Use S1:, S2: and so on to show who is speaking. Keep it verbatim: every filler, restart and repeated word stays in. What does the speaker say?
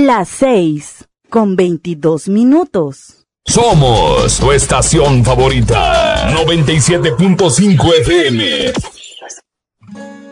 S1: Las seis con veintidós minutos.
S2: Somos tu estación favorita. noventa y siete punto cinco F M.